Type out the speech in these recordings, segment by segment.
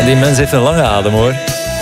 Die mens heeft een lange adem, hoor.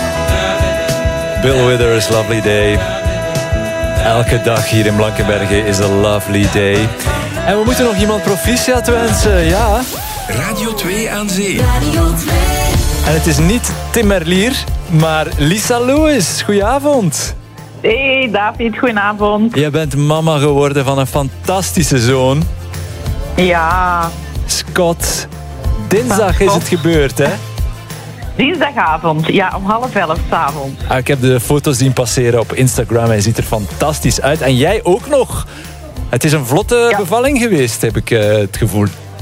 Bill Withers, Lovely Day. Elke dag hier in Blankenberge is een lovely day. En we moeten nog iemand proficiat wensen, ja. Radio 2 aan zee. En het is niet Tim Merlier, maar Lisa Lewis. Goedenavond. Hey David, goedenavond. Je bent mama geworden van een fantastische zoon. Ja. Scott. Dinsdag is het gebeurd, hè? Dinsdagavond, ja, om 10:30 s'avonds. Ik heb de foto's zien passeren op Instagram. Hij ziet er fantastisch uit. En jij ook nog. Het is een vlotte bevalling geweest, heb ik het gevoel.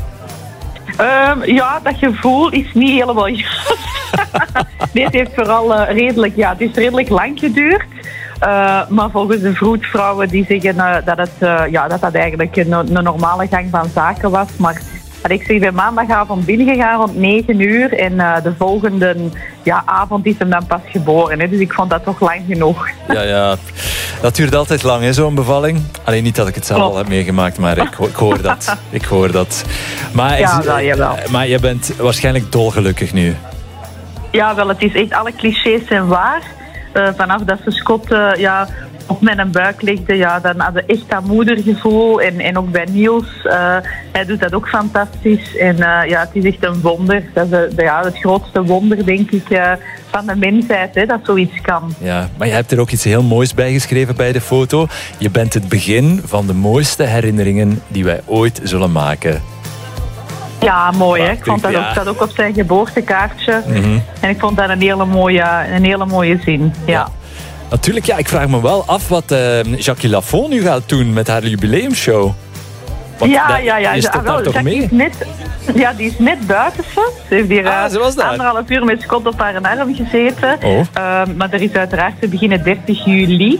Ja, dat gevoel is niet helemaal juist. Nee, het heeft vooral het is redelijk lang geduurd. Maar volgens de vroedvrouwen die zeggen dat eigenlijk een normale gang van zaken was. Maar ik ben maandagavond binnengegaan rond 9:00 en de volgende avond is hem dan pas geboren. Hè. Dus ik vond dat toch lang genoeg. Ja, dat duurt altijd lang, hè, zo'n bevalling. Alleen niet dat ik het zelf al heb meegemaakt, maar ik hoor dat. Ik hoor dat. Maar, maar je bent waarschijnlijk dolgelukkig nu. Ja, wel, het is echt, alle clichés zijn waar. Vanaf dat ze Scott op mijn buik legde, dan had ze echt dat moedergevoel. En ook bij Niels, hij doet dat ook fantastisch. En het is echt een wonder. Dat is het grootste wonder, denk ik, van de mensheid, hè, dat zoiets kan. Ja, maar je hebt er ook iets heel moois bij geschreven bij de foto. Je bent het begin van de mooiste herinneringen die wij ooit zullen maken. Ja, mooi, hè. Ik vond dat ook, dat ook op zijn geboortekaartje. Mm-hmm. En ik vond dat een hele mooie zin. Ja. Natuurlijk, ik vraag me wel af wat Jackie Lafont nu gaat doen met haar jubileumshow. Want je stopt daar toch mee? Die is net buiten. Ze heeft hier 1,5 uur met Scott op haar arm gezeten. Oh. Maar er is uiteraard te beginnen 30 juli.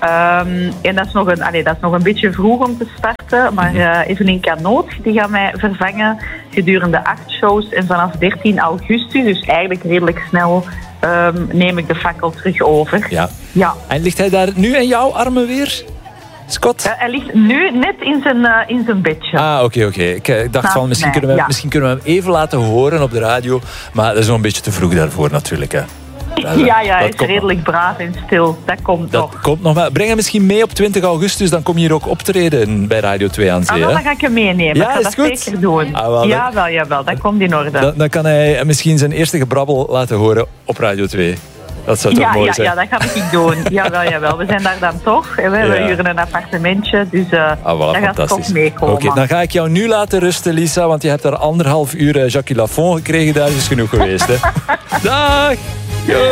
En dat is nog een beetje vroeg om te starten. Maar Evelien Canoot, die gaat mij vervangen gedurende 8 shows. En vanaf 13 augustus, dus eigenlijk redelijk snel, neem ik de fakkel terug over. Ja. En ligt hij daar nu in jouw armen weer, Scott? Hij ligt nu net in zijn bedje. Oké. Ik dacht van, misschien kunnen we hem even laten horen op de radio. Maar dat is nog een beetje te vroeg daarvoor natuurlijk, hè. Hij is redelijk braaf en stil. Dat komt nog. Dat komt nog wel. Breng hem misschien mee op 20 augustus. Dan kom je hier ook optreden bij Radio 2 aan zee. Dan ga ik hem meenemen. Ik ga dat zeker doen. Jawel. Dat komt in orde. Dan kan hij misschien zijn eerste gebrabbel laten horen op Radio 2. Dat zou toch mooi zijn? Ja, dat ga ik doen. Jawel. We zijn daar dan toch. We huren een appartementje. Dus dat gaat toch meekomen. Oké, dan ga ik jou nu laten rusten, Lisa. Want je hebt daar 1,5 uur Jackie Lafont gekregen. Daar is genoeg geweest, hè. Dag! Yo.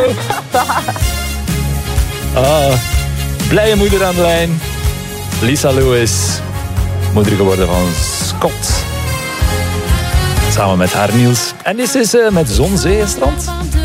Blije moeder aan de lijn. Lisa Lewis. Moeder geworden van Scott. Samen met haar Niels. En dit is met zon, zee en strand.